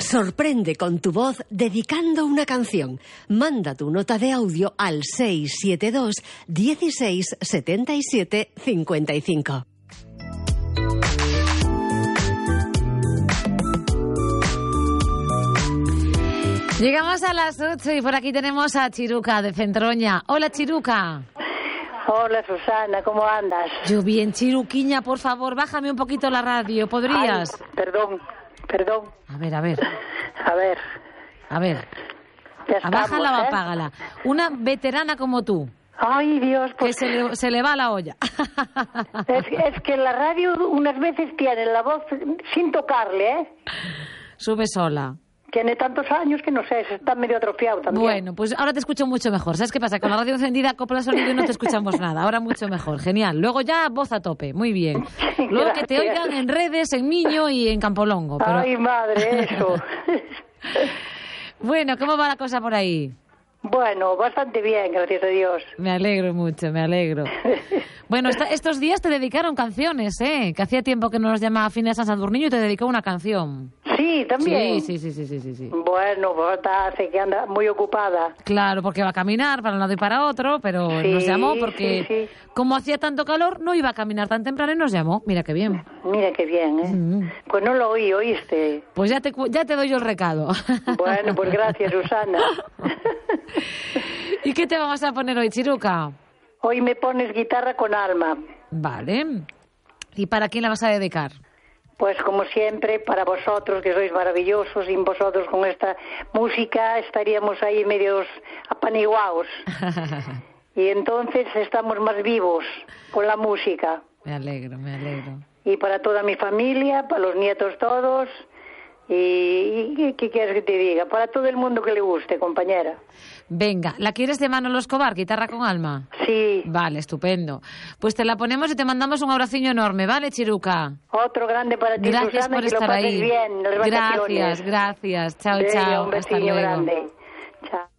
Sorprende con tu voz dedicando una canción. Manda tu nota de audio al 672 16 77 55. Llegamos a las 8 y por aquí tenemos a Chiruca de Centroña. Hola, Chiruca. Hola, Susana, ¿cómo andas? Yo bien, Chiruquiña, por favor, bájame un poquito la radio, ¿podrías? Ay, perdón. A ver. Ya estamos, Bájala o apágala. Una veterana como tú. Ay, Dios, pues... Que se le va la olla. Es que la radio unas veces tiene la voz sin tocarle, ¿eh? Sube sola. Tiene tantos años que no sé, se está medio atrofiado también. Bueno, pues ahora te escucho mucho mejor. ¿Sabes qué pasa? Con la radio encendida acopla sonido y no te escuchamos nada. Ahora mucho mejor. Genial. Luego ya voz a tope. Muy bien. Luego que te oigan en redes, en Miño y en Campolongo. Pero... Ay, madre, eso. Bueno, ¿cómo va la cosa por ahí? Bueno, bastante bien, gracias a Dios. Me alegro mucho, me alegro. Bueno, estos días te dedicaron canciones, ¿eh? Que hacía tiempo que no nos llamaba Fina San Sadurniño y te dedicó una canción. Sí, también. Sí. Bueno, pues hace que anda muy ocupada. Claro, porque va a caminar para un lado y para otro, pero sí, nos llamó porque sí. Como hacía tanto calor, no iba a caminar tan temprano y nos llamó. Mira qué bien. Mira qué bien, ¿eh? Pues no lo oí, ¿oíste? Pues ya te doy yo el recado. Bueno, pues gracias, Susana. ¿Y qué te vamos a poner hoy, Chiruca? Hoy me pones Guitarra con Alma. Vale. ¿Y para quién la vas a dedicar? Pues como siempre, para vosotros, que sois maravillosos, sin vosotros con esta música estaríamos ahí medios apaniguados. Y entonces estamos más vivos con la música. Me alegro. Y para toda mi familia, para los nietos todos, y ¿qué quieres que te diga? Para todo el mundo que le guste, compañera. Venga, ¿la quieres de Manolo Escobar, Guitarra con Alma? Sí. Vale, estupendo. Pues te la ponemos y te mandamos un abraciño enorme, ¿vale, Chiruca? Otro grande para ti, gracias Susana, por que estar lo pases ahí. bien. Gracias. Chao. Un Hasta luego. grande. Chao.